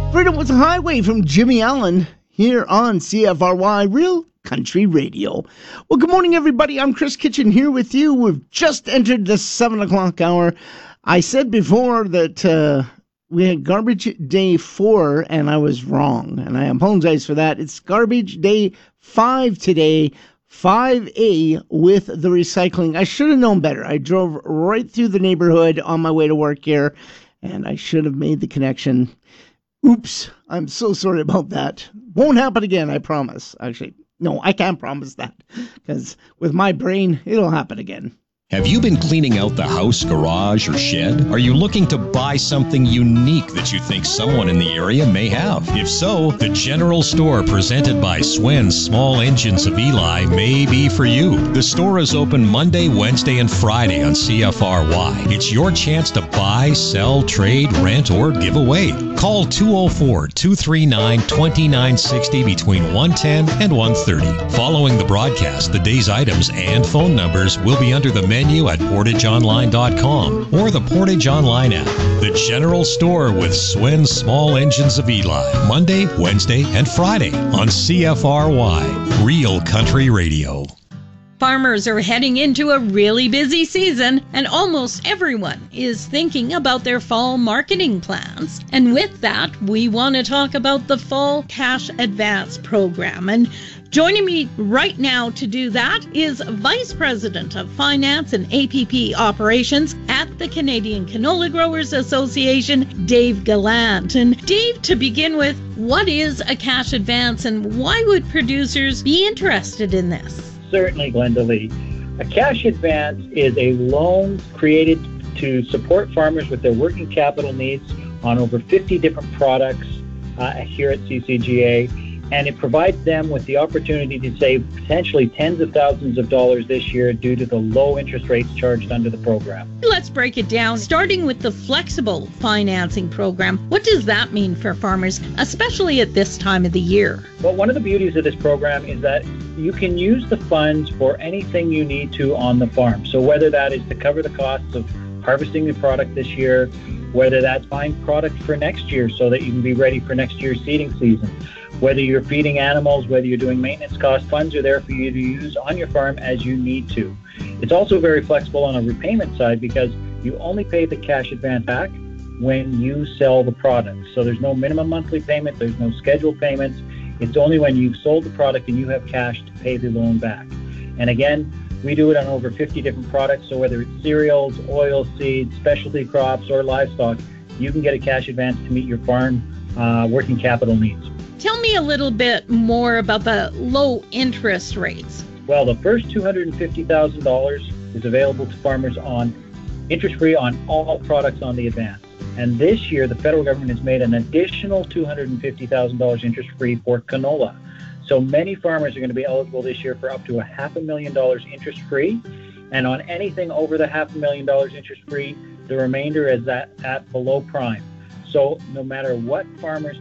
Freedom was a highway from Jimmy Allen here on CFRY Real Country Radio. Well, good morning, everybody. I'm Chris Kitchen here with you. We've just entered the 7 o'clock hour. I said before that we had Garbage Day 4, and I was wrong, and I apologize for that. It's Garbage Day 5 today, 5A with the recycling. I should have known better. I drove right through the neighborhood on my way to work here, and I should have made the connection. Oops, I'm so sorry about that. Won't happen again, I promise. Actually, no, I can't promise that, because with my brain, it'll happen again. Have you been cleaning out the house, garage, or shed? Are you looking to buy something unique that you think someone in the area may have? If so, the General Store presented by Swen's Small Engines of Eli may be for you. The store is open Monday, Wednesday, and Friday on CFRY. It's your chance to buy, sell, trade, rent, or give away. Call 204-239-2960 between 1:10 and 1:30. Following the broadcast, the day's items and phone numbers will be under the menu at portageonline.com or the Portage Online app. The General Store with Swen's Small Engines of Eli. Monday, Wednesday, and Friday on CFRY. Real Country Radio. Farmers are heading into a really busy season, and almost everyone is thinking about their fall marketing plans. And with that, we want to talk about the Fall Cash Advance Program. And joining me right now to do that is Vice President of Finance and APP Operations at the Canadian Canola Growers Association, Dave Gallant. And Dave, to begin with, what is a cash advance and why would producers be interested in this? Certainly, Glenda Lee. A cash advance is a loan created to support farmers with their working capital needs on over 50 different products here at CCGA, and it provides them with the opportunity to save potentially tens of thousands of dollars this year due to the low interest rates charged under the program. Let's break it down, starting with the flexible financing program. What does that mean for farmers, especially at this time of the year? Well, one of the beauties of this program is that you can use the funds for anything you need to on the farm. So whether that is to cover the costs of harvesting the product this year, whether that's buying product for next year so that you can be ready for next year's seeding season, whether you're feeding animals, whether you're doing maintenance costs, funds are there for you to use on your farm as you need to. It's also very flexible on a repayment side because you only pay the cash advance back when you sell the product. So there's no minimum monthly payment, there's no scheduled payments. It's only when you've sold the product and you have cash to pay the loan back. And again, we do it on over 50 different products. So whether it's cereals, oil seeds, specialty crops, or livestock, you can get a cash advance to meet your farm working capital needs. Tell me a little bit more about the low interest rates. Well, the first $250,000 is available to farmers on interest-free on all products on the advance. And this year, the federal government has made an additional $250,000 interest-free for canola. So many farmers are going to be eligible this year for up to $500,000 interest-free. And on anything over the $500,000 interest-free, the remainder is at below prime. So no matter what farmers